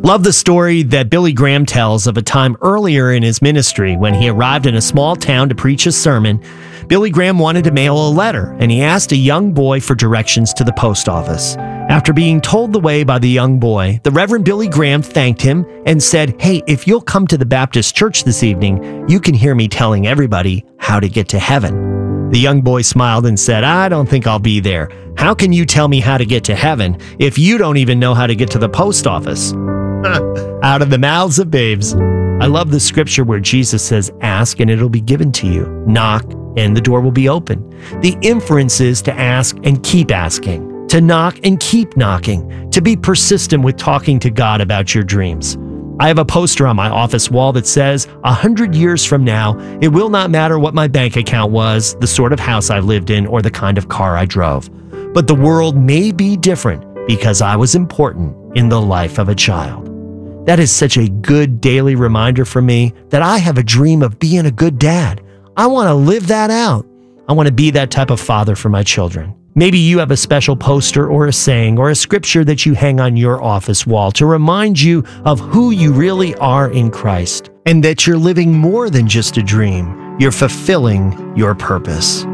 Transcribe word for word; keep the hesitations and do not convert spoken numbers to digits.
Love the story that Billy Graham tells of a time earlier in his ministry when he arrived in a small town to preach a sermon. Billy Graham wanted to mail a letter, and he asked a young boy for directions to the post office. After being told the way by the young boy, the Reverend Billy Graham thanked him and said, "Hey, if you'll come to the Baptist church this evening, you can hear me telling everybody how to get to heaven." The young boy smiled and said, "I don't think I'll be there. How can you tell me how to get to heaven if you don't even know how to get to the post office?" Out of the mouths of babes. I love the scripture where Jesus says, "Ask and it'll be given to you. Knock and the door will be open." The inference is to ask and keep asking, to knock and keep knocking, to be persistent with talking to God about your dreams. I have a poster on my office wall that says, "A hundred years from now, it will not matter what my bank account was, the sort of house I lived in, or the kind of car I drove. But the world may be different because I was important in the life of a child." That is such a good daily reminder for me that I have a dream of being a good dad. I want to live that out. I want to be that type of father for my children. Maybe you have a special poster or a saying or a scripture that you hang on your office wall to remind you of who you really are in Christ and that you're living more than just a dream. You're fulfilling your purpose.